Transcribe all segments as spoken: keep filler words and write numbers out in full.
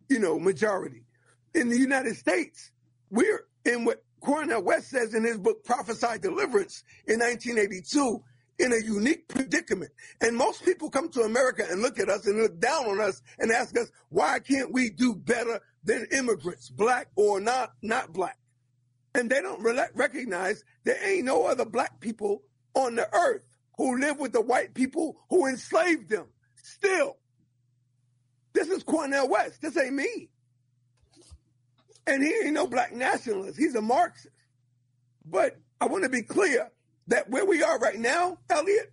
you know, majority. In the United States, we're in what Cornel West says in his book, Prophesy Deliverance in nineteen eighty-two, in a unique predicament. And most people come to America and look at us and look down on us and ask us, why can't we do better than immigrants, black or not, not black? And they don't re- recognize there ain't no other black people on the earth who live with the white people who enslaved them. Still, this is Cornel West. This ain't me. And he ain't no black nationalist. He's a Marxist. But I want to be clear that where we are right now, Elliot,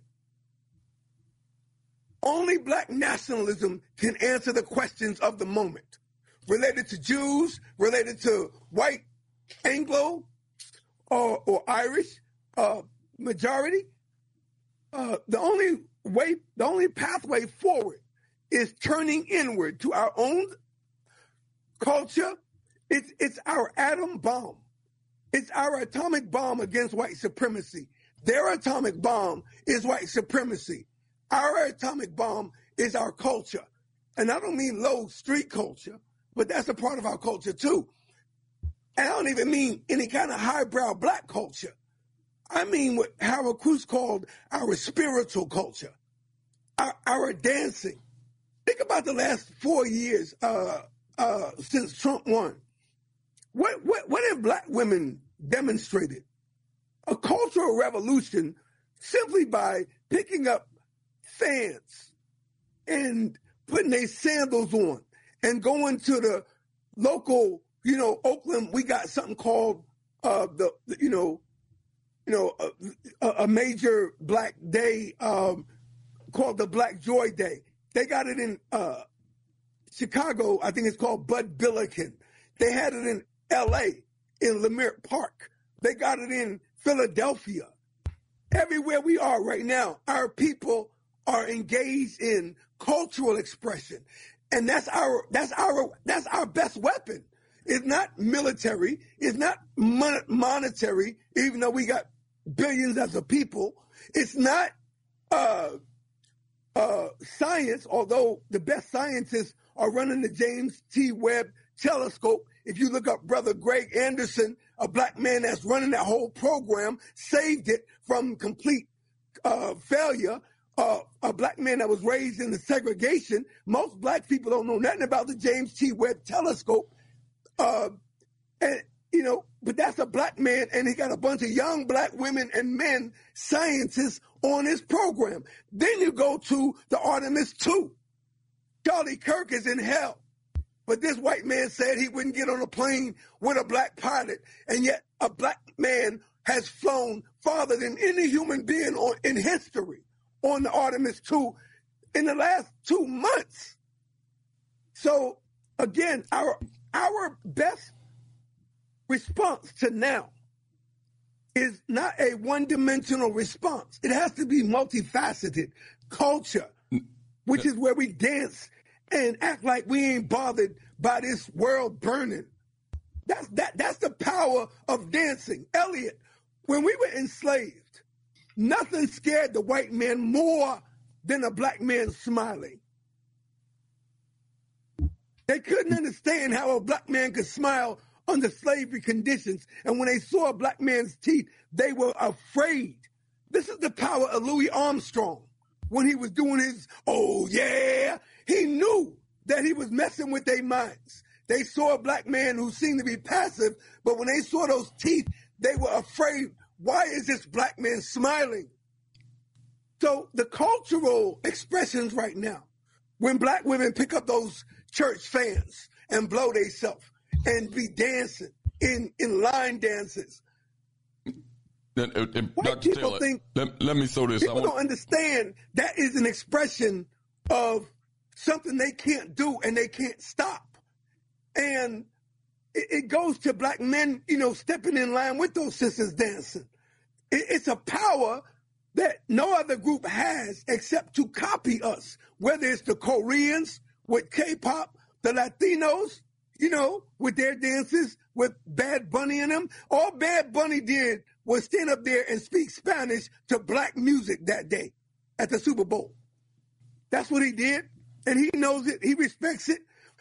only black nationalism can answer the questions of the moment related to Jews, related to white Anglo or, or Irish uh, majority. Uh, the only way, the only pathway forward is turning inward to our own culture. It's, it's our atom bomb. It's our atomic bomb against white supremacy. Their atomic bomb is white supremacy. Our atomic bomb is our culture. And I don't mean low street culture, but that's a part of our culture too. And I don't even mean any kind of highbrow black culture. I mean what Harold Cruz called our spiritual culture, our, our dancing. Think about the last four years uh, uh, since Trump won. What, what, what have black women demonstrated? A cultural revolution simply by picking up fans and putting their sandals on and going to the local, you know, Oakland. We got something called uh, the, the, you know, you know, a, a major black day um, called the Black Joy Day. They got it in uh, Chicago. I think it's called Bud Billiken. They had it in L A in Leimert Park. They got it in Philadelphia. Everywhere we are right now, our people are engaged in cultural expression. And that's our, that's our, that's our best weapon. It's not military. It's not mon- monetary, even though we got billions as a people. It's not, uh, uh, science, although the best scientists are running the James T. Webb telescope. If you look up Brother Greg Anderson, a black man that's running that whole program, saved it from complete uh, failure. Uh, a black man that was raised in the segregation. Most black people don't know nothing about the James T. Webb telescope. Uh, and, you know, but that's a black man, and he got a bunch of young black women and men, scientists, on his program. Then you go to the Artemis two. Charlie Kirk is in hell. But this white man said he wouldn't get on a plane with a black pilot, and yet a black man has flown farther than any human being on, in history on the Artemis two in the last two months. So again, our our best response to now is not a one-dimensional response. It has to be multifaceted. Culture, which is where we dance and act like we ain't bothered by this world burning. That's that. That's the power of dancing. Elliot, when we were enslaved, nothing scared the white man more than a black man smiling. They couldn't understand how a black man could smile under slavery conditions. And when they saw a black man's teeth, they were afraid. This is the power of Louis Armstrong. When he was doing his, oh yeah, he knew that he was messing with their minds. They saw a black man who seemed to be passive, but when they saw those teeth, they were afraid. Why is this black man smiling? So the cultural expressions right now, when black women pick up those church fans and blow themselves and be dancing in, in line dances, And, and, and white Doctor people Taylor, think, let, let me throw this. people want, don't understand that is an expression of something they can't do and they can't stop. And it, it goes to black men, you know, stepping in line with those sisters dancing. It, it's a power that no other group has except to copy us, whether it's the Koreans with K-pop, the Latinos, you know, with their dances, with Bad Bunny in them. All Bad Bunny did was stand up there and speak Spanish to black music that day at the Super Bowl. That's what he did, and he knows it. He respects it.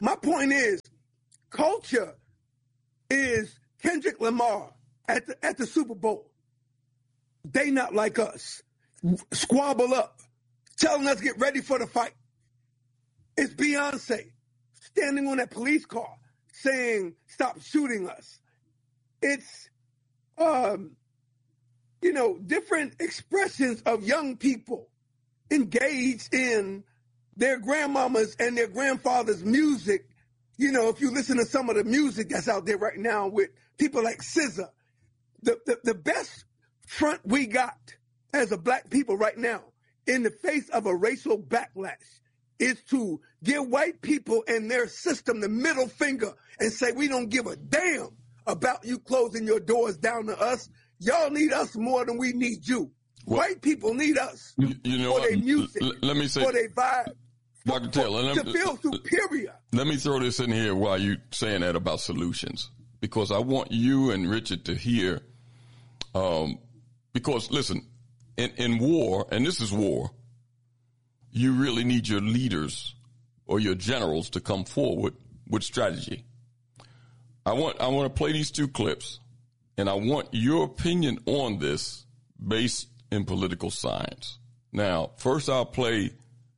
my point is, culture is Kendrick Lamar at the, at the Super Bowl. They not like us. Squabble up, telling us get ready for the fight. It's Beyonce standing on that police car saying, stop shooting us. It's, um, you know, different expressions of young people engaged in their grandmamas and their grandfathers' music. You know, if you listen to some of the music that's out there right now with people like S Z A, the, the, the best front we got as a black people right now in the face of a racial backlash is to give white people and their system the middle finger and say, we don't give a damn about you closing your doors down to us. Y'all need us more than we need you. Well, white people need us you, you know, for their music, l- let me say, for their vibe, Doctor Taylor, to feel superior. Let me throw this in here while you're saying that about solutions, because I want you and Richard to hear, um, because, listen, in, in war, and this is war, you really need your leaders or your generals to come forward with strategy. I want I want to play these two clips, and I want your opinion on this based in political science. Now, first I'll play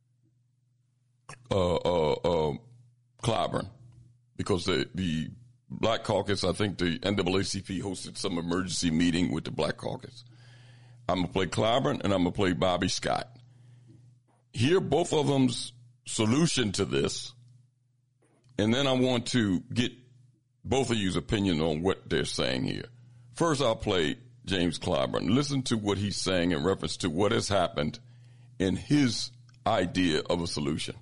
uh, uh, uh, Clyburn, because the, the Black Caucus, I think the N double A C P hosted some emergency meeting with the Black Caucus. I'm going to play Clyburn, and I'm going to play Bobby Scott. Hear both of them's solution to this, and then I want to get both of you's opinion on what they're saying here. First, I'll play James Clyburn. Listen to what he's saying in reference to what has happened in his idea of a solution.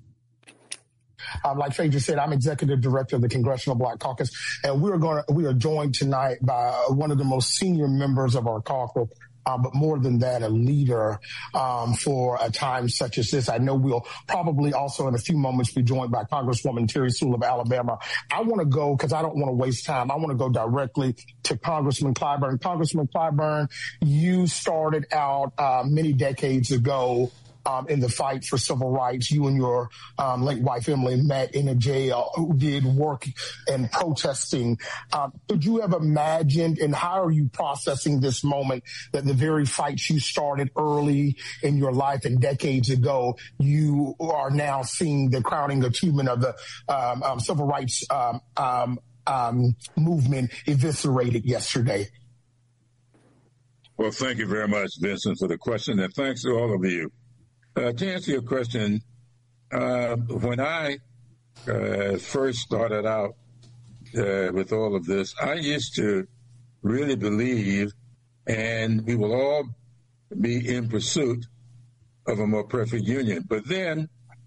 Um, like Phaedra said, I'm executive director of the Congressional Black Caucus, and we're going to, we are joined tonight by one of the most senior members of our caucus, uh, but more than that, a leader um, for a time such as this. I know we'll probably also in a few moments be joined by Congresswoman Terry Sewell of Alabama. I want to go, because I don't want to waste time, I want to go directly to Congressman Clyburn. Congressman Clyburn, you started out uh, many decades ago Um, in the fight for civil rights. You and your um, late wife, Emily, met in a jail, who did work and protesting. Um, could you have imagined, and how are you processing this moment, that the very fights you started early in your life and decades ago, you are now seeing the crowning achievement of the um, um, civil rights um, um, um, movement eviscerated yesterday? Well, thank you very much, Vincent, for the question, and thanks to all of you. Uh, to answer your question, uh, when I uh, first started out uh, with all of this, I used to really believe, and we will all be in pursuit of a more perfect union. But then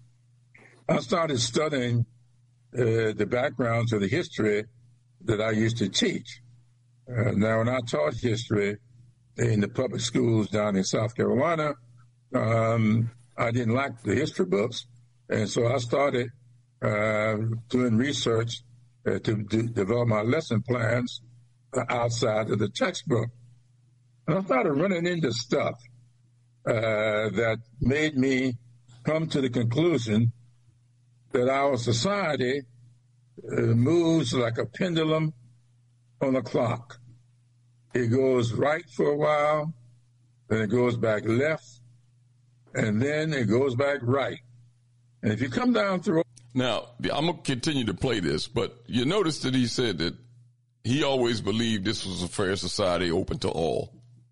I started studying uh, the backgrounds of the history that I used to teach. Uh, now, when I taught history in the public schools down in South Carolina, Um, I didn't like the history books, and so I started uh, doing research uh, to do, develop my lesson plans outside of the textbook. And I started running into stuff uh, that made me come to the conclusion that our society uh, moves like a pendulum on a clock. It goes right for a while, then it goes back left, and then it goes back right. And if you come down through... Now, I'm going to continue to play this, but you notice that he said that he always believed this was a fair society open to all.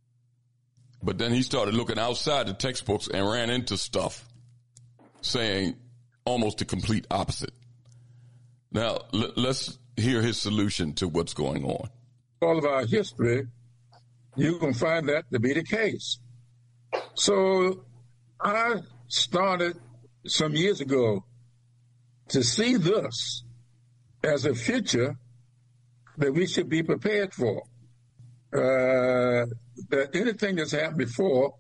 But then he started looking outside the textbooks and ran into stuff saying almost the complete opposite. Now, l- let's hear his solution to what's going on. All of our history, you can find that to be the case. So I started some years ago to see this as a future that we should be prepared for. Uh, that anything that's happened before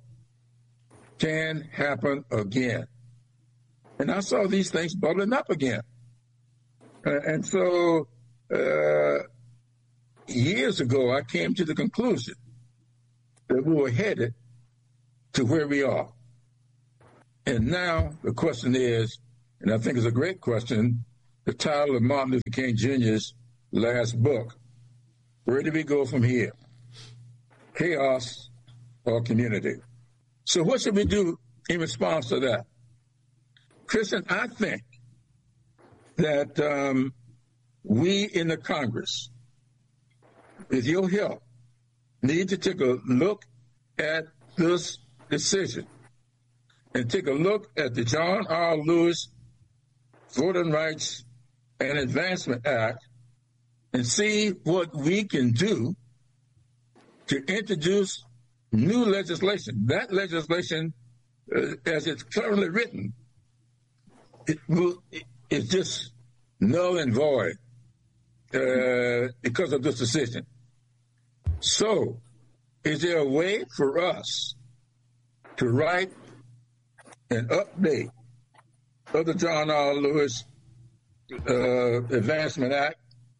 can happen again. And I saw these things bubbling up again. Uh, and so uh, years ago, I came to the conclusion that we were headed to where we are. And now the question is, and I think it's a great question, the title of Martin Luther King Junior's last book. Where do we go from here? Chaos or community? So what should we do in response to that? Christian, I think that um, we in the Congress, with your help, need to take a look at this decision and take a look at the John R. Lewis Voting Rights and Advancement Act and see what we can do to introduce new legislation. That legislation, uh, as it's currently written, it will, it, it's just null and void uh, because of this decision. So, is there a way for us to write an update of the John R. Lewis uh, Advancement Act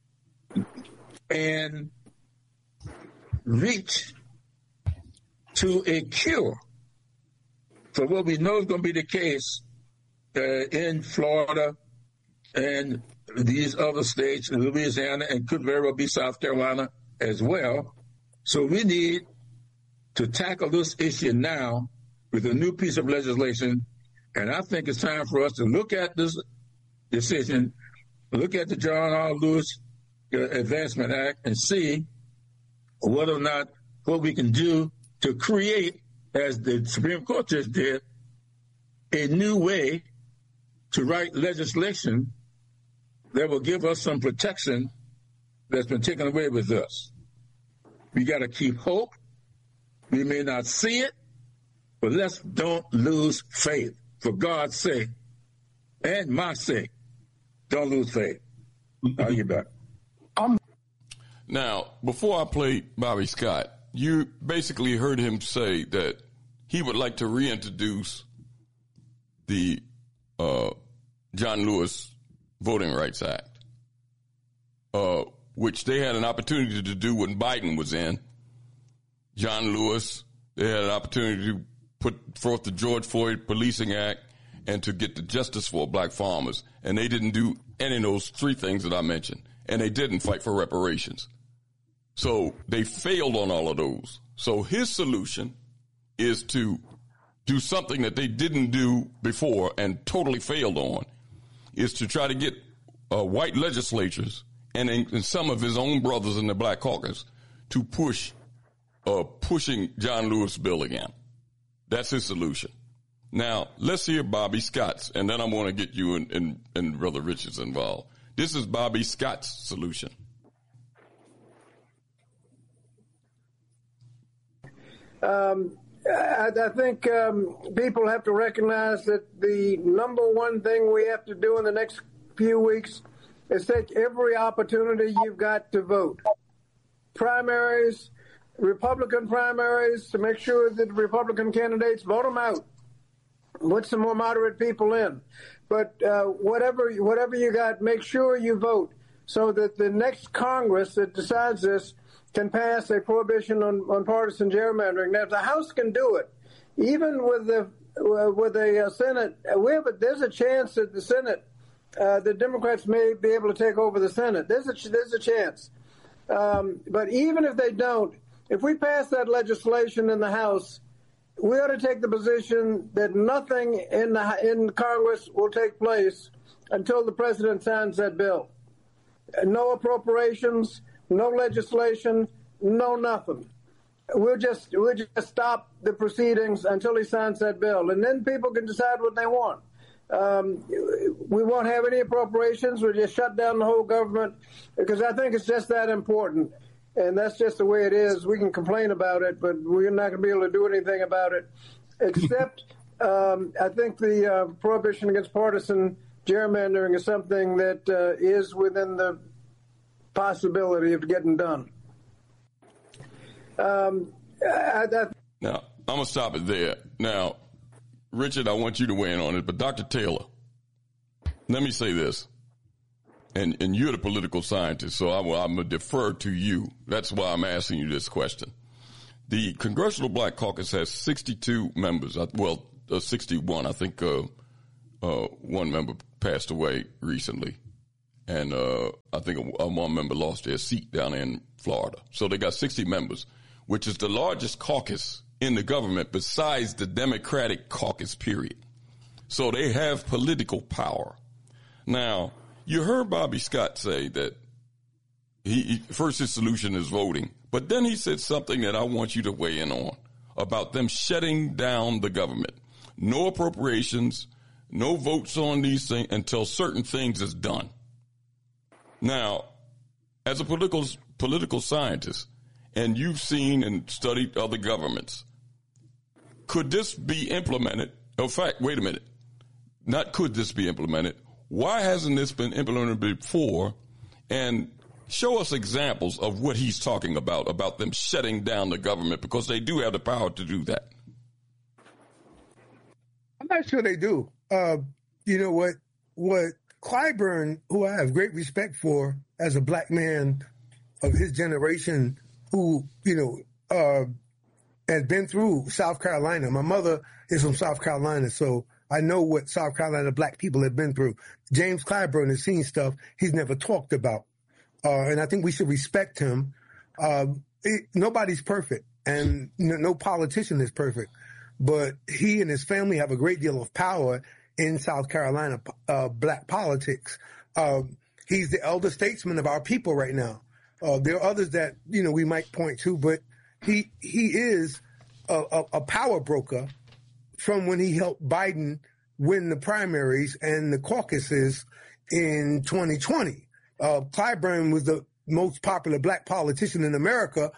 and reach to a cure for what we know is going to be the case uh, in Florida and these other states, in Louisiana, and could very well be South Carolina as well. So we need to tackle this issue now with a new piece of legislation. And I think it's time for us to look at this decision, look at the John R. Lewis Advancement Act, and see whether or not what we can do to create, as the Supreme Court just did, a new way to write legislation that will give us some protection that's been taken away with us. We got to keep hope. We may not see it, but let's don't lose faith. For God's sake and my sake, don't lose faith. I'll get back. Um, now, before I play Bobby Scott, you basically heard him say that he would like to reintroduce the uh, John Lewis Voting Rights Act, uh, which they had an opportunity to do when Biden was in. John Lewis, they had an opportunity to put forth the George Floyd Policing Act and to get the justice for black farmers. And they didn't do any of those three things that I mentioned. And they didn't fight for reparations. So they failed on all of those. So his solution is to do something that they didn't do before and totally failed on, is to try to get uh, white legislatures and, and some of his own brothers in the Black Caucus to push uh, pushing John Lewis' bill again. That's his solution. Now, let's hear Bobby Scott's, and then I'm going to get you and, and, and Brother Richards involved. This is Bobby Scott's solution. Um, I, I think um, people have to recognize that the number one thing we have to do in the next few weeks is take every opportunity you've got to vote. Primaries, Republican primaries, to make sure that the Republican candidates, vote them out. Put some more moderate people in. But uh, whatever whatever you got, make sure you vote so that the next Congress that decides this can pass a prohibition on, on partisan gerrymandering. Now, if the House can do it, even with the uh, with the uh, Senate, we have a, there's a chance that the Senate, uh, the Democrats may be able to take over the Senate. There's a there's a chance. Um, but even if they don't, if we pass that legislation in the House, we ought to take the position that nothing in the, in Congress will take place until the president signs that bill. No appropriations, no legislation, no nothing. We'll just we'll just stop the proceedings until he signs that bill, and then people can decide what they want. Um, we won't have any appropriations. We'll just shut down the whole government because I think it's just that important. And that's just the way it is. We can complain about it, but we're not going to be able to do anything about it, except um, I think the uh, prohibition against partisan gerrymandering is something that uh, is within the possibility of getting done. Um, I, I, now, I'm going to stop it there. Now, Richard, I want you to weigh in on it, but Doctor Taylor, let me say this. And and you're the political scientist, so I, I'm going to defer to you. That's why I'm asking you this question. The Congressional Black Caucus has sixty-two members. Well, uh, sixty-one. I think uh, uh, one member passed away recently. And uh, I think a, a one member lost their seat down in Florida. So they got sixty members, which is the largest caucus in the government besides the Democratic caucus, period. So they have political power. Now, you heard Bobby Scott say that he, he first his solution is voting, but then he said something that I want you to weigh in on about them shutting down the government. No appropriations, no votes on these things until certain things is done. Now, as a political political scientist, and you've seen and studied other governments, could this be implemented? In fact, wait a minute. Not could this be implemented. Why hasn't this been implemented before? And show us examples of what he's talking about, about them shutting down the government, because they do have the power to do that. I'm not sure they do. Uh, you know what? What Clyburn, who I have great respect for as a black man of his generation, who, you know, uh, has been through South Carolina. My mother is from South Carolina, so I know what South Carolina black people have been through. James Clyburn has seen stuff he's never talked about. Uh, and I think we should respect him. Uh, it, nobody's perfect, and no, no politician is perfect. But he and his family have a great deal of power in South Carolina uh, black politics. Uh, he's the elder statesman of our people right now. Uh, there are others that, you know, we might point to, but he he is a, a, a power broker from when he helped Biden win the primaries and the caucuses in twenty twenty. Uh, Clyburn was the most popular black politician in America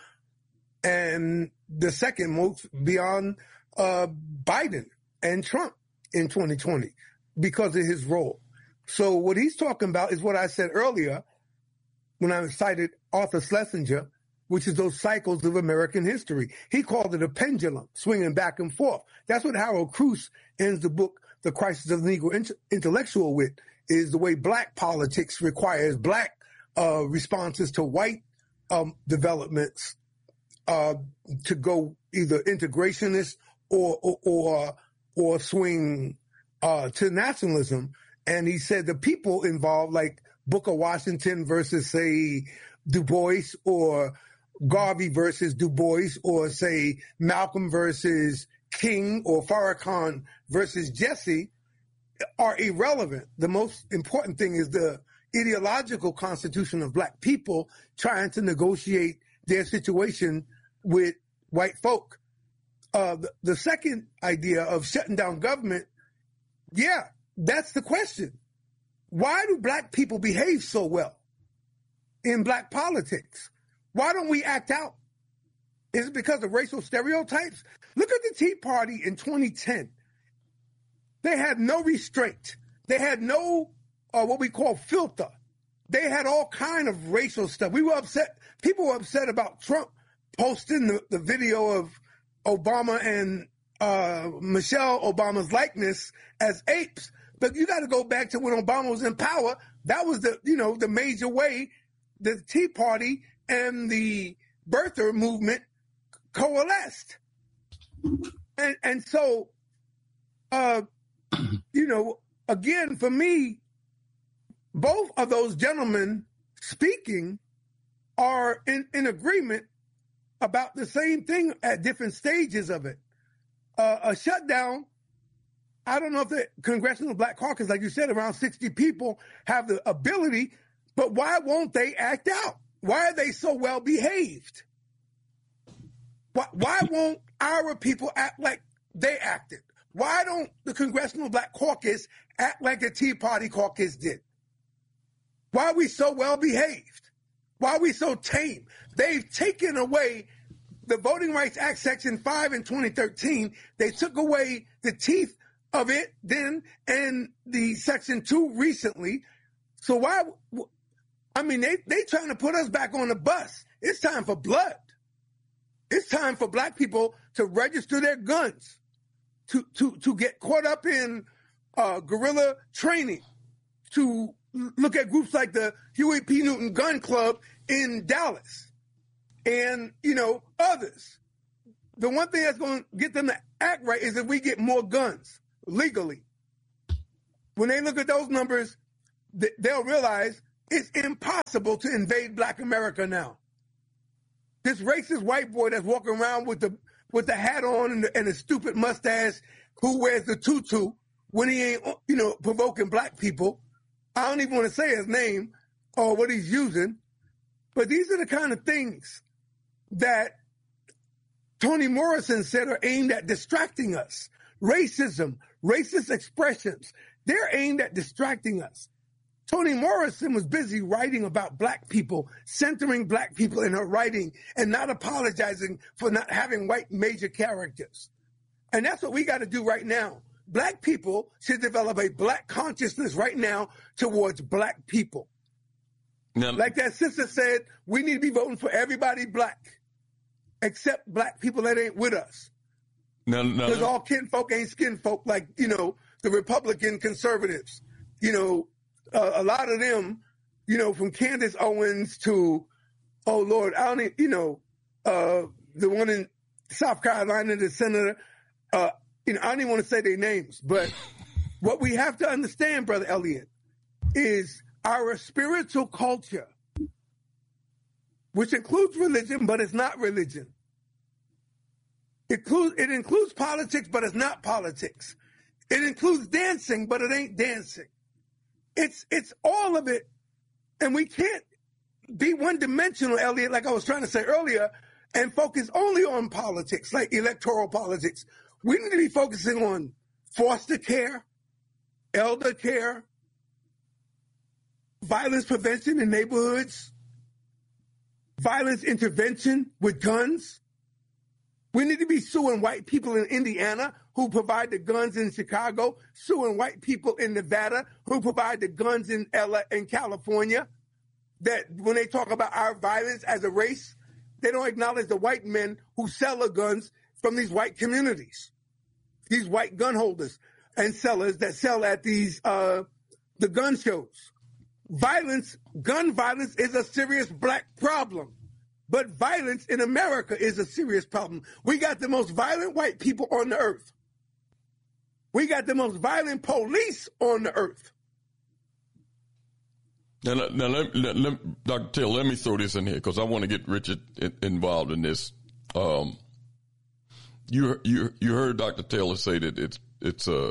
and the second most beyond uh, Biden and Trump in twenty twenty because of his role. So what he's talking about is what I said earlier when I cited Arthur Schlesinger, which is those cycles of American history. He called it a pendulum, swinging back and forth. That's what Harold Cruse ends the book, The Crisis of the Negro Int- Intellectual with, is the way black politics requires black uh, responses to white um, developments uh, to go either integrationist or or or, or swing uh, to nationalism. And he said the people involved, like Booker Washington versus, say, Du Bois, or Garvey versus Du Bois, or, say, Malcolm versus King, or Farrakhan versus Jesse, are irrelevant. The most important thing is the ideological constitution of black people trying to negotiate their situation with white folk. Uh, the, the second idea of shutting down government, yeah, that's the question. Why do black people behave so well in black politics? Why don't we act out? Is it because of racial stereotypes? Look at the Tea Party in twenty ten. They had no restraint. They had no uh, what we call filter. They had all kind of racial stuff. We were upset. People were upset about Trump posting the, the video of Obama and uh, Michelle Obama's likeness as apes. But you got to go back to when Obama was in power. That was the, you know, the major way the Tea Party and the birther movement coalesced. And, and so, uh, you know, again, for me, both of those gentlemen speaking are in, in agreement about the same thing at different stages of it. Uh, a shutdown, I don't know if the Congressional Black Caucus, like you said, around sixty people have the ability, but why won't they act out? Why are they so well behaved? Why, why won't our people act like they acted? Why don't the Congressional Black Caucus act like the Tea Party caucus did? Why are we so well behaved? Why are we so tame? They've taken away the Voting Rights Act, Section five in twenty thirteen. They took away the teeth of it then, and the Section two recently. So why, I mean, they, they trying to put us back on the bus. It's time for blood. It's time for black people to register their guns, to, to, to get caught up in uh, guerrilla training, to look at groups like the Huey P. Newton Gun Club in Dallas and, you know, others. The one thing that's going to get them to act right is if we get more guns legally. When they look at those numbers, they'll realize It's impossible to invade black America now. This racist white boy that's walking around with the with the hat on and the, and the stupid mustache, who wears the tutu when he ain't, you know, provoking black people. I don't even want to say his name or what he's using, but these are the kind of things that Toni Morrison said are aimed at distracting us. Racism, racist expressions, they're aimed at distracting us. Toni Morrison was busy writing about black people, centering black people in her writing, and not apologizing for not having white major characters. And that's what we got to do right now. Black people should develop a black consciousness right now towards black people. Now, like that sister said, we need to be voting for everybody black, except black people that ain't with us. Because all kinfolk ain't skinfolk like, you know, the Republican conservatives. You know, uh, a lot of them, you know, from Candace Owens to, oh, Lord, I don't even, you know, uh, the one in South Carolina, the senator, uh, you know, I don't even want to say their names, but what we have to understand, Brother Elliot, is our spiritual culture, which includes religion, but it's not religion. It includes, it includes politics, but it's not politics. It includes dancing, but it ain't dancing. It's it's all of it, and we can't be one-dimensional, Elliot, like I was trying to say earlier, and focus only on politics, like electoral politics. We need to be focusing on foster care, elder care, violence prevention in neighborhoods, violence intervention with guns. We need to be suing white people in Indiana who provide the guns in Chicago, suing white people in Nevada who provide the guns in L A, in California. That when they talk about our violence as a race, they don't acknowledge the white men who sell the guns from these white communities, these white gun holders and sellers that sell at these uh, the gun shows. Violence, gun violence is a serious black problem. But violence in America is a serious problem. We got the most violent white people on the earth. We got the most violent police on the earth. Now, now let, let, let, Doctor Taylor, let me throw this in here because I want to get Richard in, involved in this. Um, you you you heard Doctor Taylor say that it's it's uh,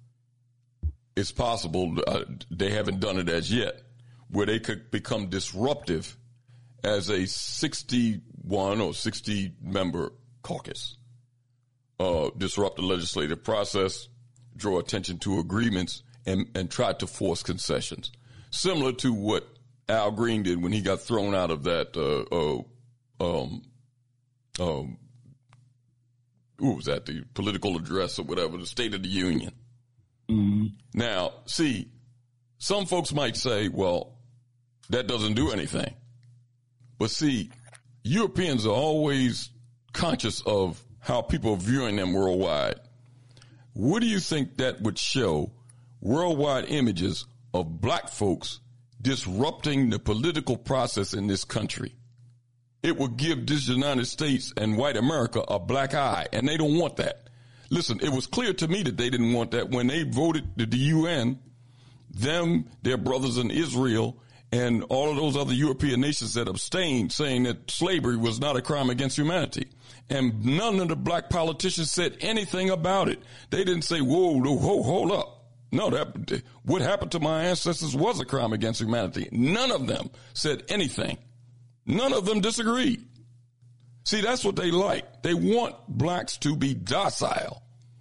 it's possible uh, they haven't done it as yet, where they could become disruptive as a sixty-one or sixty member caucus, uh, disrupt the legislative process, draw attention to agreements, and, and try to force concessions. Similar to what Al Green did when he got thrown out of that, uh, uh, um, um, what was that, the political address or whatever, the State of the Union. Mm-hmm. Now, see, some folks might say, well, that doesn't do anything. But see, Europeans are always conscious of how people are viewing them worldwide. What do you think that would show worldwide images of black folks disrupting the political process in this country? It would give this United States and white America a black eye, and they don't want that. Listen, it was clear to me that they didn't want that when they voted to the U N, them, their brothers in Israel, and all of those other European nations that abstained, saying that slavery was not a crime against humanity. And none of the black politicians said anything about it. They didn't say, whoa, whoa, hold up. No, that what happened to my ancestors was a crime against humanity. None of them said anything. None of them disagreed. See, that's what they like. They want blacks to be docile.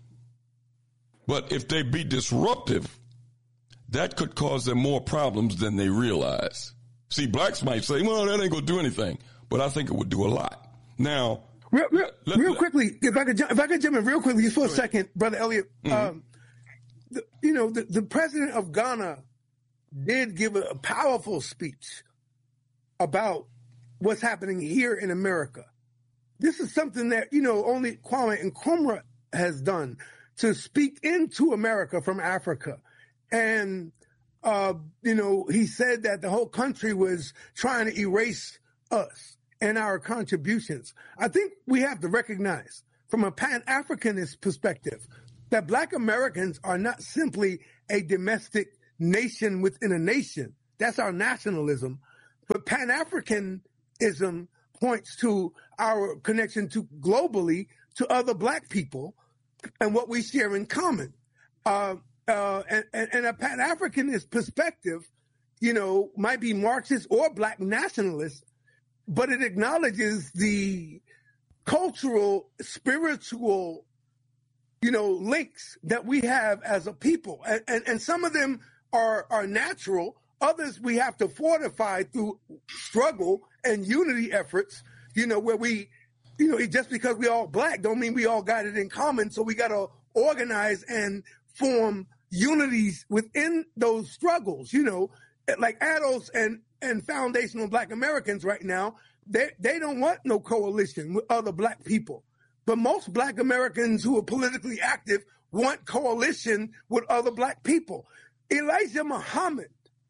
But if they be disruptive, that could cause them more problems than they realize. See, blacks might say, well, that ain't going to do anything. But I think it would do a lot. Now, real, real, let, real quickly, if I could, if I could jump in real quickly just for a second, Brother Elliot. Mm-hmm. Um, the, you know, the, the president of Ghana did give a, a powerful speech about what's happening here in America. This is something that, you know, only Kwame Nkrumah has done to speak into America from Africa. And, uh, you know, he said that the whole country was trying to erase us and our contributions. I think we have to recognize from a Pan-Africanist perspective that black Americans are not simply a domestic nation within a nation. That's our nationalism. But Pan-Africanism points to our connection to globally to other black people and what we share in common. Uh, uh, and, and, and a Pan-Africanist perspective, you know, might be Marxist or black nationalist, but it acknowledges the cultural, spiritual, you know, links that we have as a people. And, and, and some of them are, are natural. Others we have to fortify through struggle and unity efforts, you know, where we, you know, just because we all black don't mean we all got it in common. So we got to organize and form unities within those struggles, you know, like adults and, and foundational black Americans right now, they, they don't want no coalition with other black people. But most black Americans who are politically active want coalition with other black people. Elijah Muhammad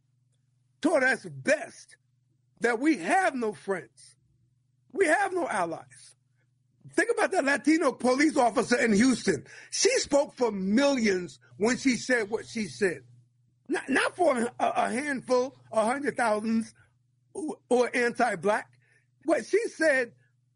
taught us best that we have no friends. We have no allies. Think about that Latino police officer in Houston. She spoke for millions when she said what she said. Not, not for a, a handful, a hundred thousands who are anti-black. What she said,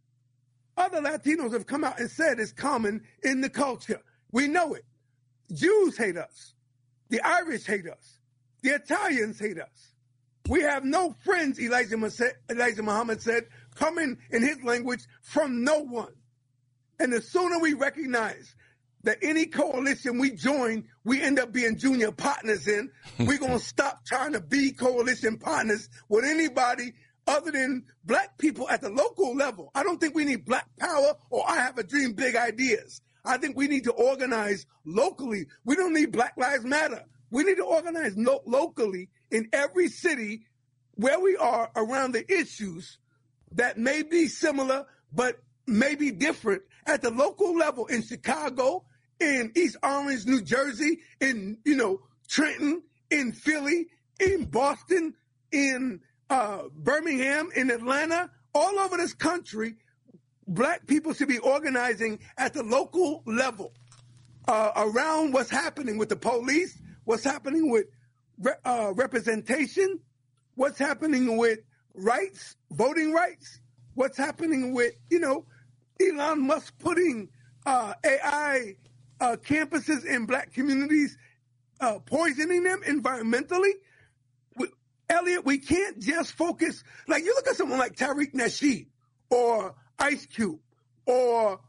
other Latinos have come out and said is common in the culture. We know it. Jews hate us. The Irish hate us. The Italians hate us. We have no friends, Elijah, Elijah Muhammad said, coming in his language from no one. And the sooner we recognize that any coalition we join, we end up being junior partners in, we're going to stop trying to be coalition partners with anybody other than black people at the local level. I don't think we need black power or I have a dream big ideas. I think we need to organize locally. We don't need Black Lives Matter. We need to organize lo- locally in every city where we are around the issues that may be similar but may be different at the local level in Chicago, in East Orange, New Jersey, in, you know, Trenton, in Philly, in Boston, in uh, Birmingham, in Atlanta, all over this country. Black people should be organizing at the local level uh, around what's happening with the police, what's happening with re- uh, representation, what's happening with rights, voting rights, what's happening with, you know, Elon Musk putting uh, A I uh, campuses in black communities, uh, poisoning them environmentally. We, Elliot, we can't just focus. Like, you look at someone like Tariq Nasheed or Ice Cube or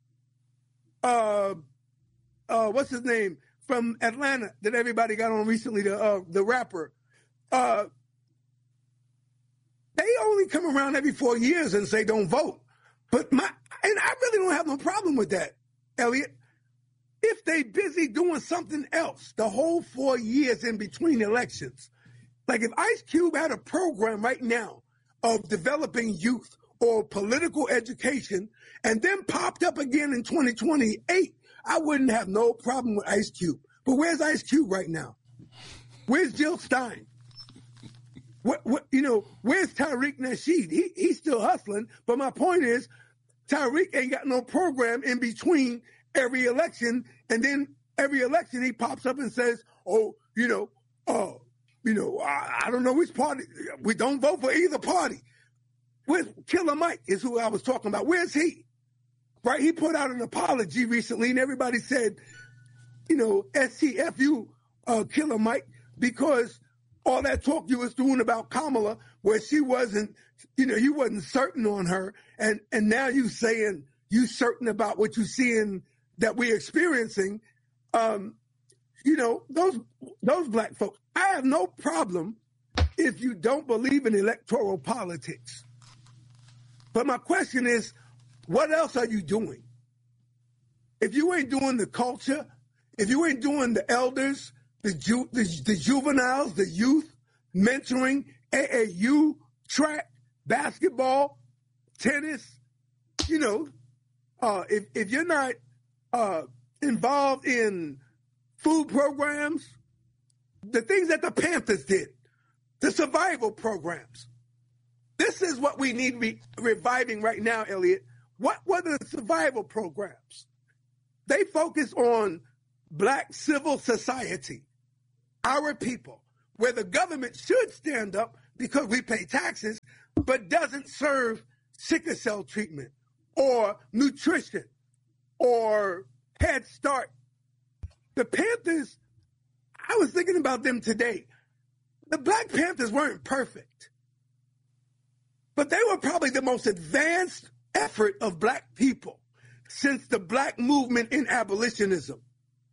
uh, uh, what's his name from Atlanta that everybody got on recently, the uh, the rapper. Uh, they only come around every four years and say don't vote. But my and I really don't have no problem with that, Elliot. If they busy doing something else the whole four years in between elections, like if Ice Cube had a program right now of developing youth or political education and then popped up again in twenty twenty-eight, I wouldn't have no problem with Ice Cube. But where's Ice Cube right now? Where's Jill Stein? What, what, you know, where's Tariq Nasheed? He, he's still hustling. But my point is, Tariq ain't got no program in between every election. And then every election he pops up and says, oh, you know, uh, you know, I, I don't know which party. We don't vote for either party. Where's Killer Mike is who I was talking about. Where's he? Right? He put out an apology recently and everybody said, you know, S T F U, uh, Killer Mike, because all that talk you was doing about Kamala, where she wasn't, you know, you wasn't certain on her. And, and now you saying you certain about what you seeing that we're experiencing. Um, you know, those, those black folks, I have no problem if you don't believe in electoral politics. But my question is, what else are you doing? If you ain't doing the culture, if you ain't doing the elders, the, ju- the, the juveniles, the youth, mentoring, A A U, track, basketball, tennis, you know, uh, if, if you're not uh, involved in food programs, the things that the Panthers did, the survival programs, this is what we need to be reviving right now, Elliot. What were the survival programs? They focus on black civil society, our people. where the government should stand up because we pay taxes, but doesn't serve sickle cell treatment or nutrition or Head Start. The Panthers, I was thinking about them today. The Black Panthers weren't perfect, but they were probably the most advanced effort of black people since the black movement in abolitionism.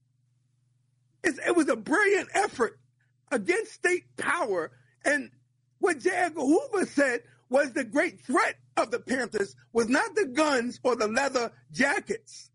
It's, it was a brilliant effort against state power, and what J. Edgar Hoover said was the great threat of the Panthers was not the guns or the leather jackets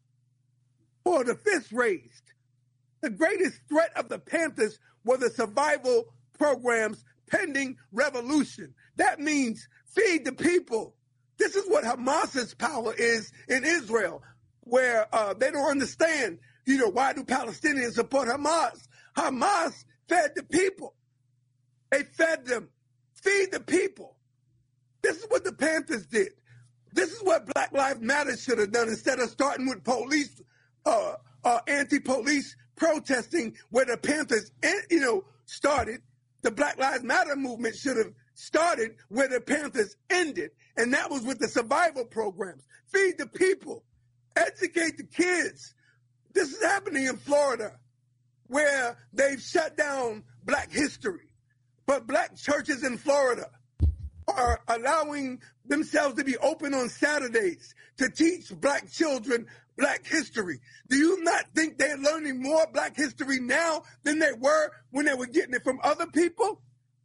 or the fists raised. The greatest threat of the Panthers were the survival programs pending revolution. That means feed the people. This is what Hamas's power is in Israel, where uh, they don't understand, you know, why do Palestinians support Hamas? Hamas fed the people. They fed them. Feed the people. This is what the Panthers did. This is what Black Lives Matter should have done instead of starting with police, uh, uh, anti-police protesting where the Panthers, you know, started. The Black Lives Matter movement should have started where the Panthers ended, and that was with the survival programs. Feed the people. Educate the kids. This is happening in Florida, where they've shut down black history. But black churches in Florida are allowing themselves to be open on Saturdays to teach black children black history. Do you not think they're learning more black history now than they were when they were getting it from other people?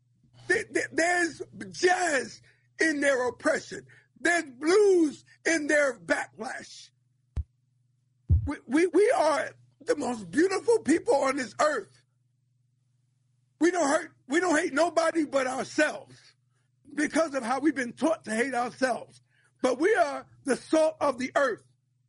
There's jazz in their oppression. There's blues in their backlash. We, we, we are the most beautiful people on this earth. We don't hurt, we don't hate nobody but ourselves because of how we've been taught to hate ourselves. But we are the salt of the earth.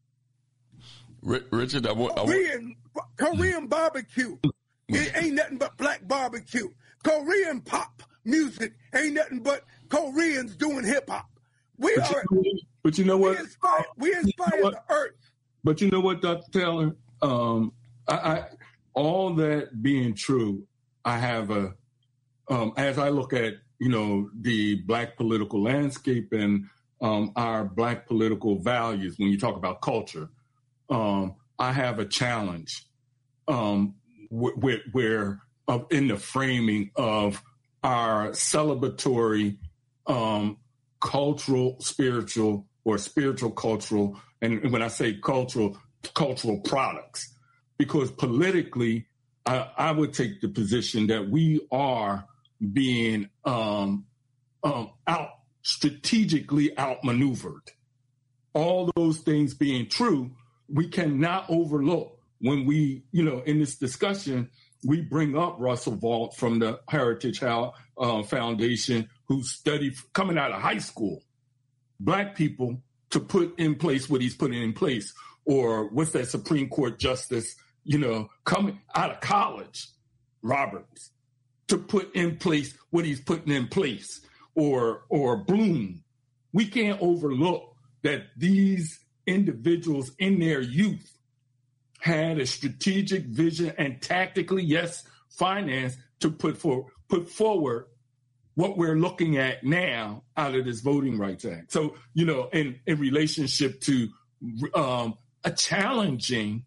Richard, I want Korean, Korean barbecue. It ain't nothing but black barbecue. Korean pop music ain't nothing but Koreans doing hip hop. We but are. You know, but you know what? We inspire, we inspire you know the earth. But you know what, Doctor Taylor? Um, I, I, all that being true, I have a. Um, as I look at you know the black political landscape and um, our black political values, when you talk about culture. Um, I have a challenge um, w- w- where uh, in the framing of our celebratory um, cultural, spiritual, or spiritual cultural, and when I say cultural, cultural products, because politically, I, I would take the position that we are being um, um, out strategically outmaneuvered. All those things being true, we cannot overlook when we, you know, in this discussion, we bring up Russell Vought from the Heritage uh, Foundation, who studied coming out of high school, black people to put in place what he's putting in place, or what's that Supreme Court justice, you know, coming out of college, Roberts, to put in place what he's putting in place, or or Bloom. We can't overlook that these individuals in their youth had a strategic vision and tactically, yes, finance to put for put forward what we're looking at now out of this Voting Rights Act. So, you know, in, in relationship to um, a challenging,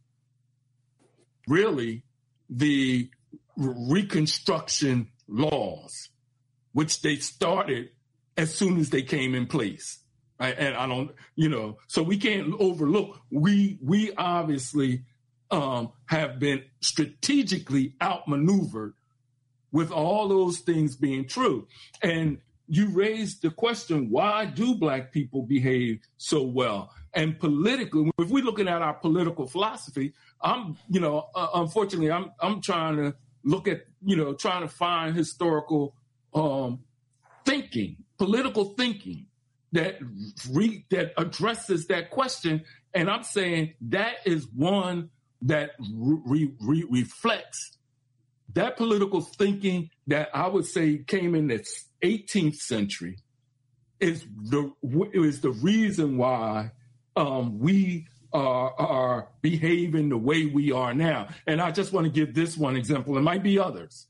really, the Reconstruction laws, which they started as soon as they came in place. I, and I don't, you know, so we can't overlook. We we obviously um, have been strategically outmaneuvered with all those things being true. And you raised the question, why do black people behave so well? And politically, if we're looking at our political philosophy, I'm, you know, uh, unfortunately, I'm I'm trying to look at, you know, trying to find historical um, thinking, political thinking, that re, that addresses that question. And I'm saying that is one that re, re, reflects that political thinking that I would say came in the eighteenth century is the is the reason why um, we are, are behaving the way we are now. And I just want to give this one example. There might be others.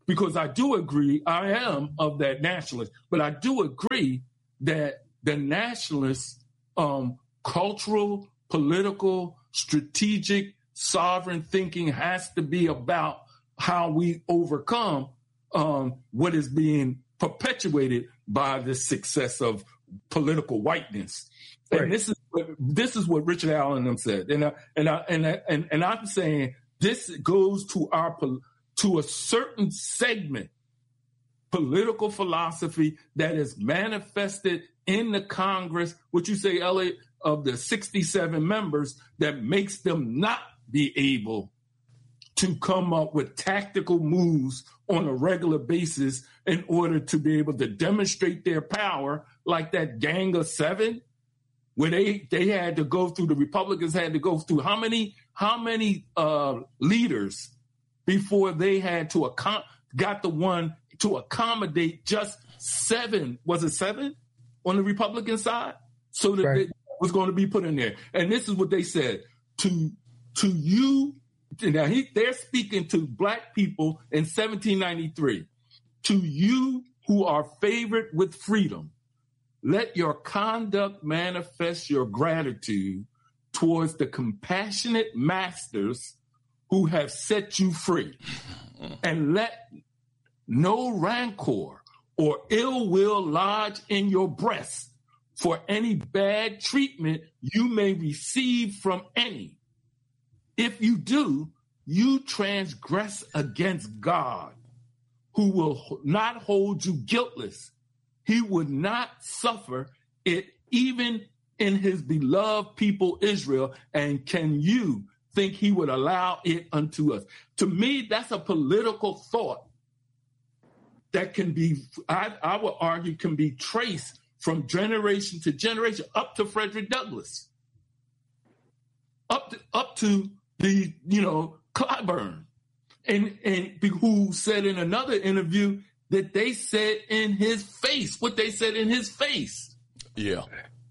because I do agree, I am of that nationalist, but I do agree that the nationalist um, cultural, political, strategic, sovereign thinking has to be about how we overcome um, what is being perpetuated by the success of political whiteness. Right. And this is what, this is what Richard Allen and them said. And I, and I, and I, and and I'm saying this goes to our to a certain segment political philosophy that is manifested in the Congress, what you say, Elliot, of the sixty-seven members, that makes them not be able to come up with tactical moves on a regular basis in order to be able to demonstrate their power, like that Gang of Seven, where they, they had to go through, the Republicans had to go through how many how many uh, leaders before they had to account, got the one to accommodate just seven, was it seven on the Republican side? So that right. it was going to be put in there. And this is what they said, to to you, now he, they're speaking to black people in seventeen ninety-three, to you who are favored with freedom, let your conduct manifest your gratitude towards the compassionate masters who have set you free, and let no rancor or ill will lodge in your breast for any bad treatment you may receive from any. If you do, you transgress against God, who will not hold you guiltless. He would not suffer it even in his beloved people Israel. And can you think he would allow it unto us? To me, that's a political thought that can be, I, I would argue, can be traced from generation to generation up to Frederick Douglass, up to, up to the, you know, Clyburn, and, and who said in another interview that they said in his face, what they said in his face. Yeah.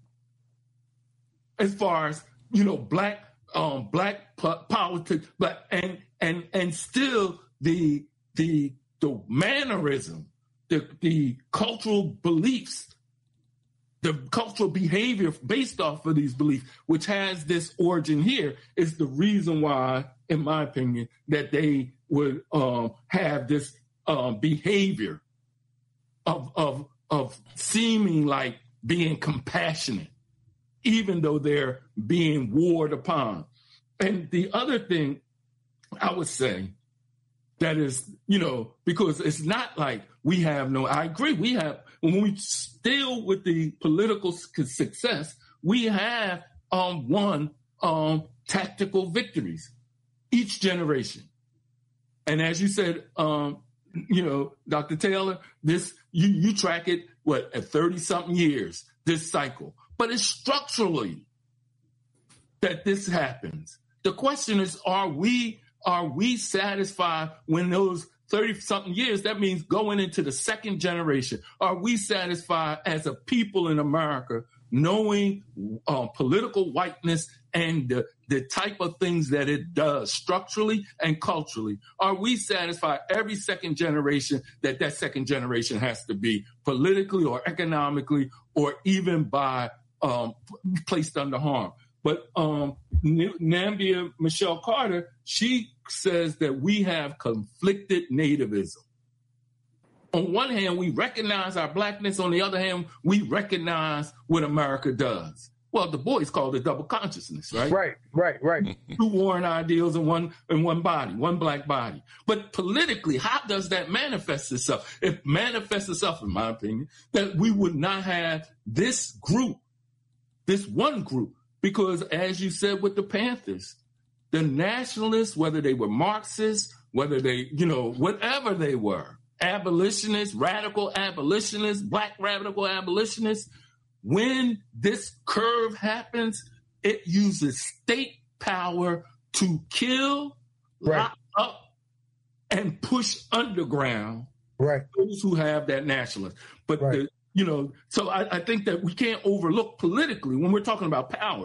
As far as, you know, black, um, black po- politics, but, and, and, and still the, the, the mannerism, the, the cultural beliefs, the cultural behavior based off of these beliefs, which has this origin here, is the reason why, in my opinion, that they would um, have this um, behavior of, of, of seeming like being compassionate, even though they're being warred upon. And the other thing I would say that is, you know, because it's not like we have no, I agree, we have, when we still with the political success, we have um, won um, tactical victories each generation. And as you said, um, you know, Doctor Taylor, this, you, you track it, what, at thirty something years, this cycle, but it's structurally that this happens. The question is, are we, are we satisfied when those thirty something years, that means going into the second generation, are we satisfied as a people in America knowing uh, political whiteness and the, the type of things that it does structurally and culturally? Are we satisfied every second generation that that second generation has to be politically or economically or even by um, placed under harm? But um, Nambia Michelle Carter, she says that we have conflicted nativism. On one hand, we recognize our blackness. On the other hand, we recognize what America does. Well, Du Bois called it double consciousness, right? Right, right, right. Two warring ideals in one in one body, one black body. But politically, how does that manifest itself? It manifests itself, in my opinion, that we would not have this group, this one group, because as you said with the Panthers, the nationalists, whether they were Marxists, whether they, you know, whatever they were, abolitionists, radical abolitionists, black radical abolitionists, when this curve happens, it uses state power to kill, right, lock up, and push underground, right, those who have that nationalist. But, right, the, you know, so I, I think that we can't overlook politically when we're talking about power.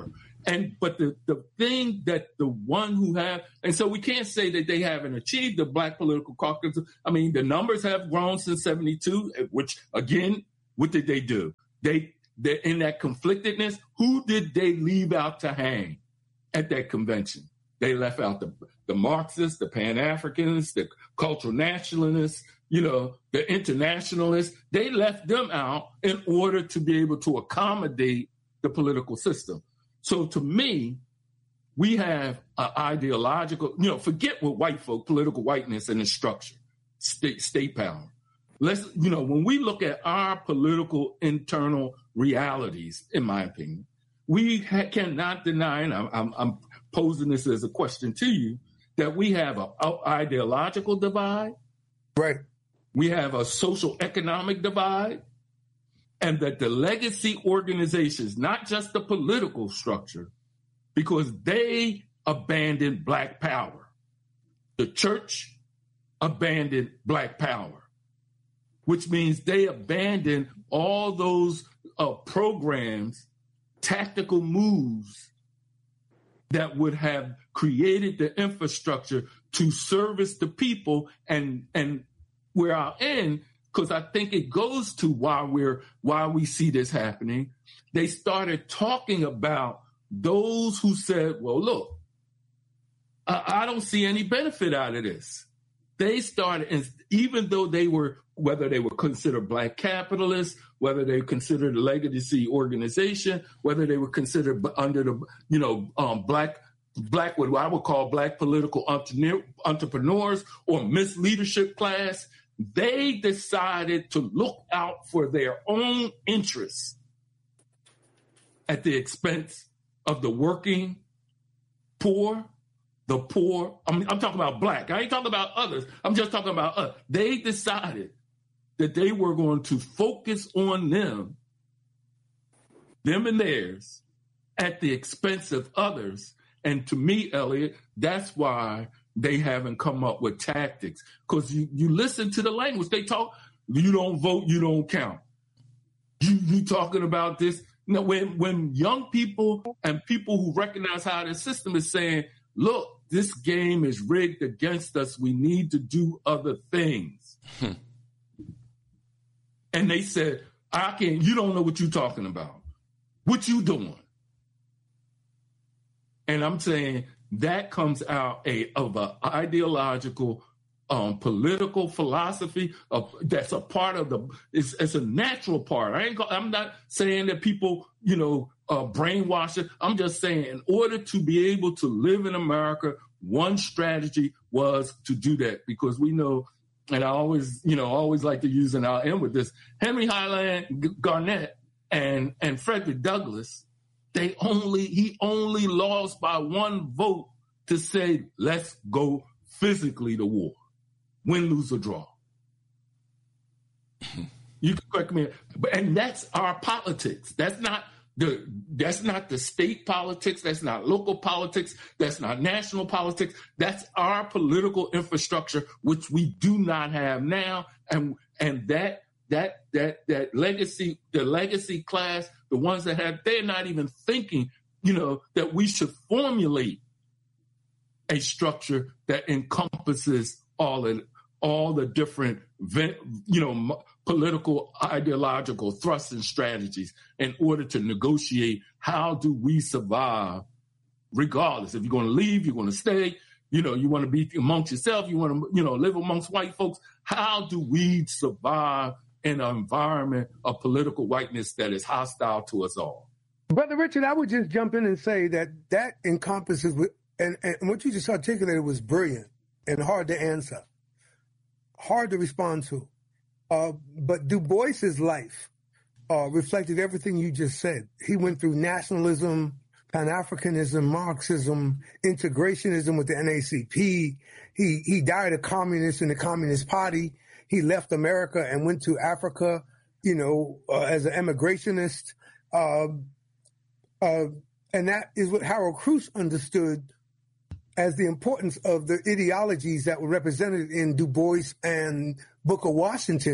And but the, the thing that the one who have, and so we can't say that they haven't achieved the Black Political Caucus. I mean, the numbers have grown since seventy-two, which again, what did they do? They, they in that conflictedness, who did they leave out to hang at that convention? They left out the, the Marxists, the Pan-Africanists, the cultural nationalists, you know, the internationalists. They left them out in order to be able to accommodate the political system. So to me, we have an ideological, you know, forget what white folk, political whiteness and its structure, state, state power. Let's, you know, when we look at our political internal realities, in my opinion, we ha- cannot deny, and I'm, I'm, I'm posing this as a question to you, that we have an ideological divide. Right. We have a social economic divide. And that the legacy organizations, not just the political structure, because they abandoned Black power. The church abandoned Black power, which means they abandoned all those uh, programs, tactical moves that would have created the infrastructure to service the people. And, and where I'll end, because I think it goes to why we're why we see this happening. They started talking about those who said, well, look, I, I don't see any benefit out of this. They started, and even though they were, whether they were considered Black capitalists, whether they were considered a legacy organization, whether they were considered under the, you know, um, Black, Black, what I would call Black political entrepreneurs or misleadership class, they decided to look out for their own interests at the expense of the working poor, the poor. I mean, I'm talking about Black. I ain't talking about others. I'm just talking about us. They decided that they were going to focus on them, them and theirs, at the expense of others. And to me, Elliot, that's why they haven't come up with tactics, because you, you listen to the language. They talk, you don't vote, you don't count. You, you talking about this. You know, when, when young people and people who recognize how the system is saying, look, this game is rigged against us, we need to do other things. Hmm. And they said, I can't, you don't know what you're talking about. What you doing? And I'm saying, that comes out a, of an ideological, um, political philosophy of, that's a part of the. It's, it's a natural part. I ain't. I'm not saying that people, you know, uh, brainwash it. I'm just saying, in order to be able to live in America, one strategy was to do that, because we know, and I always, you know, always like to use, and I'll end with this: Henry Highland Garnet and and Frederick Douglass. They only, he only lost by one vote to say, let's go physically to war, win, lose, or draw. You can correct me, and that's our politics. That's not the, that's not the state politics. That's not local politics. That's not national politics. That's our political infrastructure, which we do not have now. And, and that, that, that, that legacy, the legacy class, the ones that have, they're not even thinking, you know, that we should formulate a structure that encompasses all of, all the different, you know, political, ideological thrusts and strategies in order to negotiate how do we survive, regardless. If you're going to leave, you're going to stay, you know, you want to be amongst yourself, you want to, you know, live amongst white folks. How do we survive in an environment of political whiteness that is hostile to us all? Brother Richard, I would just jump in and say that that encompasses, and, and what you just articulated was brilliant and hard to answer, hard to respond to. Uh, but Du Bois's life uh, reflected everything you just said. He went through nationalism, Pan-Africanism, Marxism, integrationism with the N A C P. He he died a communist in the Communist Party. He left America and went to Africa, you know, uh, as an emigrationist. Uh, uh, and that is what Harold Cruse understood as the importance of the ideologies that were represented in Du Bois and Booker Washington,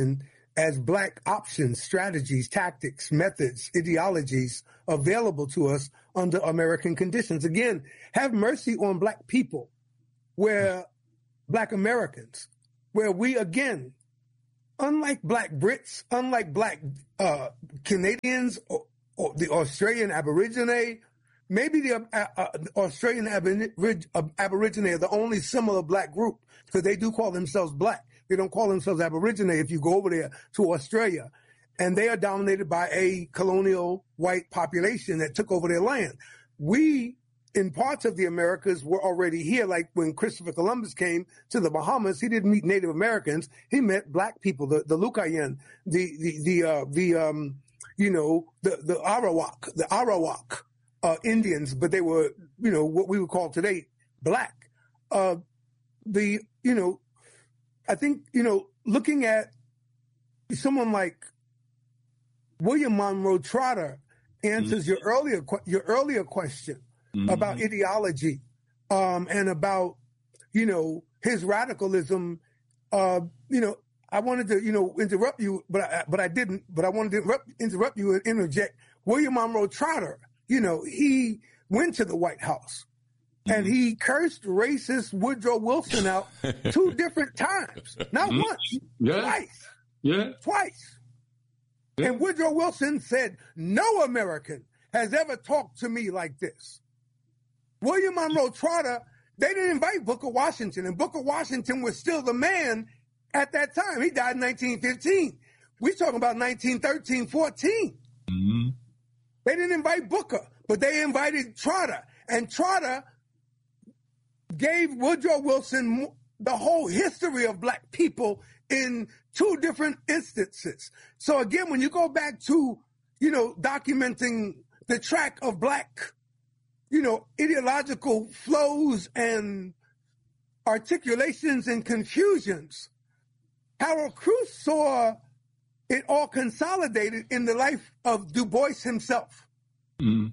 as black options, strategies, tactics, methods, ideologies available to us under American conditions. Again, have mercy on black people, where black Americans, where we, again, unlike black Brits, unlike black uh, Canadians or, or the Australian Aborigine, maybe the uh, uh, Australian Aborig- uh, Aborigine are the only similar black group, because they do call themselves black. They don't call themselves Aborigine if you go over there to Australia. And they are dominated by a colonial white population that took over their land. We, in parts of the Americas, were already here. Like when Christopher Columbus came to the Bahamas, he didn't meet Native Americans. He met black people, the, the Lucayan, the, the, the, uh, the, um, you know, the, the Arawak, the Arawak, uh, Indians, but they were, you know, what we would call today black. Uh, the, you know, I think, you know, looking at someone like William Monroe Trotter answers mm-hmm. your earlier your earlier question mm-hmm. about ideology um, and about, you know, his radicalism. Uh, you know, I wanted to, you know, interrupt you, but I, but I didn't. But I wanted to interrupt, interrupt you and interject. William Monroe Trotter, you know, he went to the White House. And he cursed racist Woodrow Wilson out two different times. Not mm-hmm. once, yeah. twice. Yeah. Twice. Yeah. And Woodrow Wilson said, no American has ever talked to me like this. William Monroe Trotter, they didn't invite Booker Washington, and Booker Washington was still the man at that time. He died in nineteen fifteen. We're talking about nineteen thirteen, fourteen. Mm-hmm. They didn't invite Booker, but they invited Trotter. And Trotter gave Woodrow Wilson the whole history of black people in two different instances. So again, when you go back to, you know, documenting the track of black, you know, ideological flows and articulations and confusions, Harold Cruse saw it all consolidated in the life of Du Bois himself. Mm-hmm.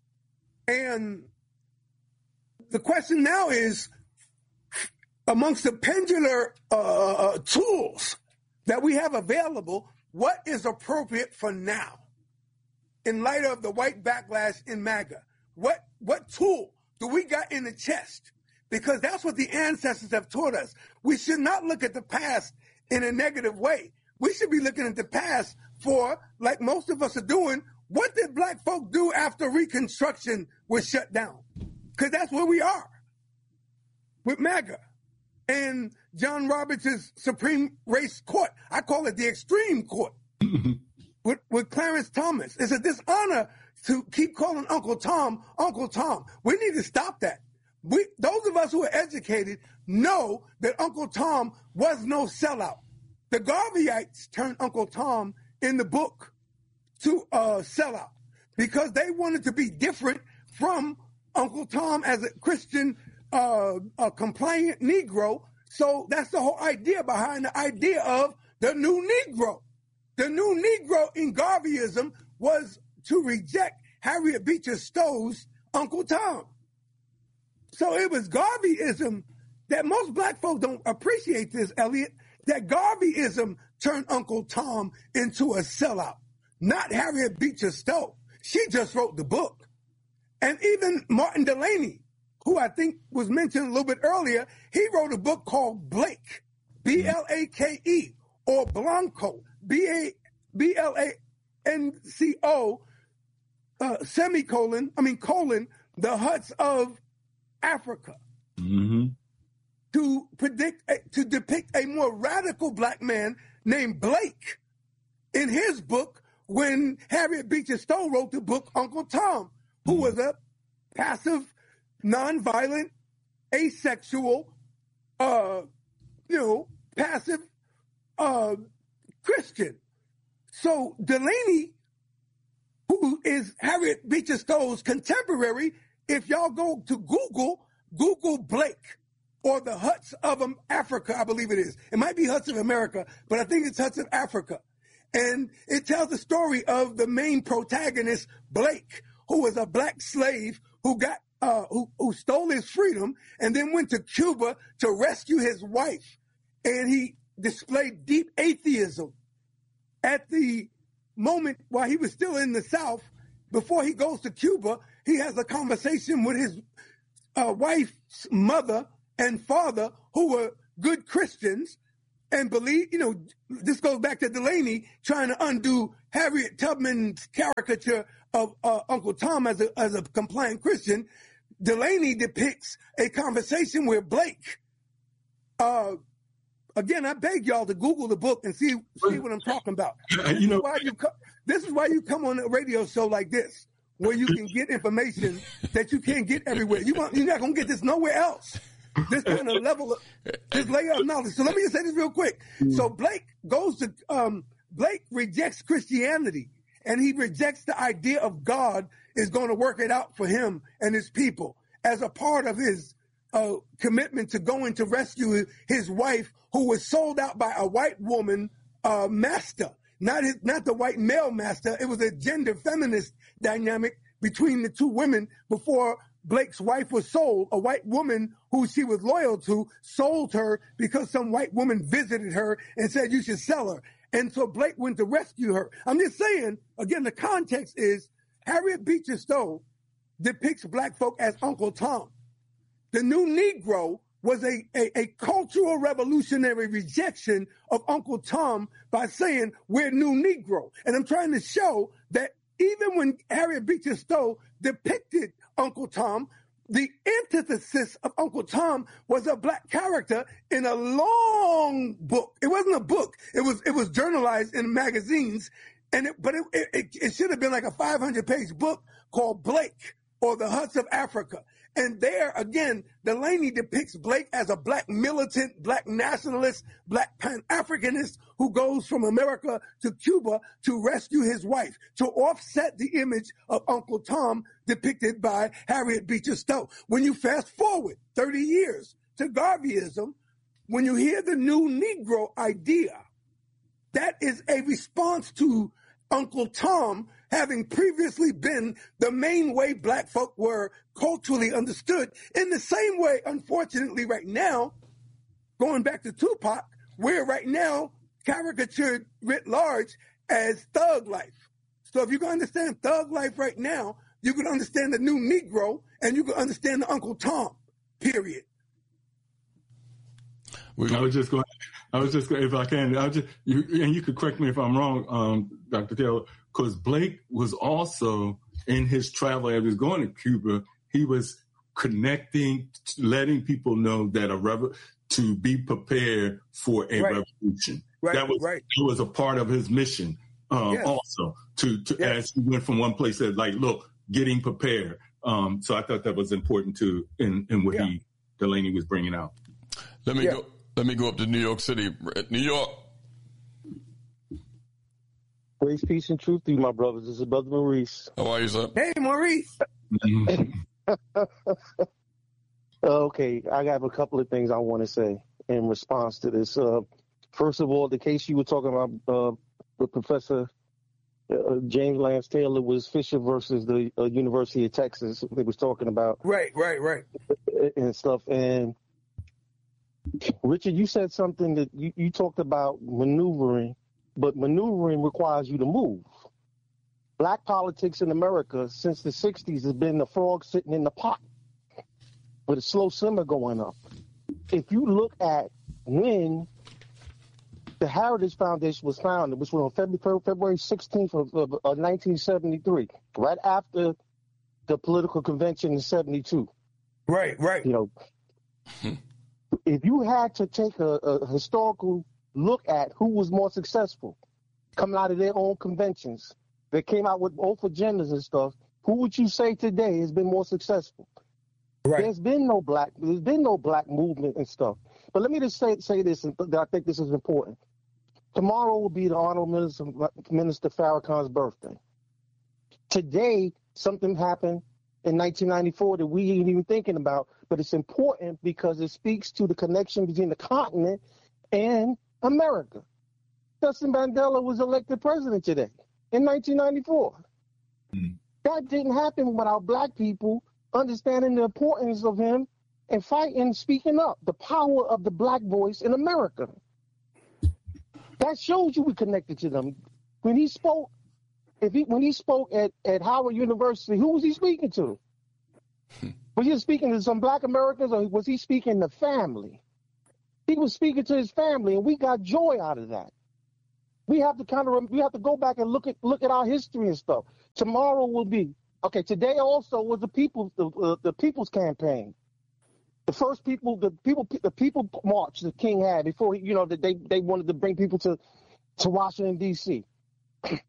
And the question now is, amongst the pendular uh, tools that we have available, what is appropriate for now in light of the white backlash in MAGA? What what tool do we got in the chest? Because that's what the ancestors have taught us. We should not look at the past in a negative way. We should be looking at the past for, like most of us are doing, what did black folk do after Reconstruction was shut down? Because that's where we are with MAGA and John Roberts' Supreme Race Court. I call it the Extreme Court with, with Clarence Thomas. It's a dishonor to keep calling Uncle Tom Uncle Tom. We need to stop that. We, those of us who are educated know that Uncle Tom was no sellout. The Garveyites turned Uncle Tom in the book to uh, sellout because they wanted to be different from Uncle Tom as a Christian, uh, a compliant Negro. So that's the whole idea behind the idea of the new Negro. The new Negro in Garveyism was to reject Harriet Beecher Stowe's Uncle Tom. So it was Garveyism that most black folks don't appreciate this, Elliot, that Garveyism turned Uncle Tom into a sellout, not Harriet Beecher Stowe. She just wrote the book. And even Martin Delaney, who I think was mentioned a little bit earlier, he wrote a book called Blake, B L A K E, or Blanco, B A B L A N C O, uh, semicolon, I mean, colon, the huts of Africa. Mm-hmm. To predict, to depict a more radical black man named Blake in his book when Harriet Beecher Stowe wrote the book Uncle Tom, who was a passive, nonviolent, asexual, uh, you know, passive uh, Christian. So Delaney, who is Harriet Beecher Stowe's contemporary, if y'all go to Google, Google Blake or the Huts of Africa, I believe it is. It might be Huts of America, but I think it's Huts of Africa. And it tells the story of the main protagonist, Blake, who was a black slave who got uh, who, who stole his freedom and then went to Cuba to rescue his wife. And he displayed deep atheism at the moment while he was still in the South, before he goes to Cuba, he has a conversation with his uh, wife's mother and father, who were good Christians and believe, you know, this goes back to Delaney trying to undo Harriet Tubman's caricature of uh, Uncle Tom as a, as a compliant Christian. Delaney depicts a conversation where Blake, uh, again, I beg y'all to Google the book and see see what I'm talking about. This, you know, is, why you co- this is why you come on a radio show like this, where you can get information that you can't get everywhere. You want, you're not going to get this nowhere else. This kind of level of, this layer of knowledge. So let me just say this real quick. So Blake goes to, um, Blake rejects Christianity, and he rejects the idea of God is going to work it out for him and his people as a part of his uh, commitment to going to rescue his wife, who was sold out by a white woman uh, master, not his, not the white male master. It was a gender feminist dynamic between the two women before Blake's wife was sold. A white woman who she was loyal to sold her because some white woman visited her and said, you should sell her. And so Blake went to rescue her. I'm just saying, again, the context is Harriet Beecher Stowe depicts black folk as Uncle Tom. The new Negro was a, a, a cultural revolutionary rejection of Uncle Tom by saying we're new Negro. And I'm trying to show that even when Harriet Beecher Stowe depicted Uncle Tom, the antithesis of Uncle Tom was a black character in a long book. It wasn't a book. It was it was journalized in magazines, and it, but it, it, it should have been like a five hundred page book called Blake or the Huts of Africa. And there, again, Delaney depicts Blake as a black militant, black nationalist, black Pan-Africanist who goes from America to Cuba to rescue his wife, to offset the image of Uncle Tom depicted by Harriet Beecher Stowe. When you fast forward thirty years to Garveyism, when you hear the new Negro idea, that is a response to Uncle Tom having previously been the main way black folk were culturally understood. In the same way, unfortunately, right now, going back to Tupac, we're right now caricatured writ large as thug life. So if you can understand thug life right now, you can understand the new Negro and you can understand the Uncle Tom, period. I was just going. I was just going. If I can, I just you, and you could correct me if I'm wrong, um, Doctor Taylor, because Blake was also in his travel as he was going to Cuba. He was connecting, letting people know that a rev- to be prepared for a right. revolution. Right. That was right. that was a part of his mission. Um, yes. Also, to, to yes. as he went from one place to like, look, getting prepared. Um, so I thought that was important too in, in what yeah. he Delaney was bringing out. Let me yeah. go. Let me go up to New York City. New York. Grace, peace, and truth to you, my brothers. This is Brother Maurice. How are you, sir? Hey, Maurice. Okay, I have a couple of things I want to say in response to this. Uh, first of all, the case you were talking about, uh, the Professor uh, James Lance Taylor was Fisher versus the uh, University of Texas. They was talking about right, right, right, and stuff. And Richard, you said something that you, you talked about maneuvering, but maneuvering requires you to move. Black politics in America since the sixties has been the frog sitting in the pot with a slow simmer going up. If you look at when the Heritage Foundation was founded, which was on February sixteenth of, of, of nineteen seventy-three, right after the political convention in seventy-two. Right, right. You know, if you had to take a, a historical look at who was more successful coming out of their own conventions, they came out with both agendas and stuff, who would you say today has been more successful? Right. There's been no black, there's been no black movement and stuff. But let me just say say this, and I think this is important. Tomorrow will be the Honorable Minister, Minister Farrakhan's birthday. Today, something happened in nineteen ninety-four that we ain't even thinking about, but it's important because it speaks to the connection between the continent and America. Nelson Mandela was elected president today in nineteen ninety-four. Mm. That didn't happen without black people understanding the importance of him and fighting, speaking up, the power of the black voice in America. That shows you we connected to them. when he spoke, if he when he spoke at, at Howard University, who was he speaking to? Was he speaking to some black Americans, or was he speaking to family? He was speaking to his family, and we got joy out of that. We have to kind of we have to go back and look at look at our history and stuff. Tomorrow will be okay. Today also was the people the, uh, the People's Campaign. The first people the people the people march that King had before he, you know that they they wanted to bring people to to Washington D C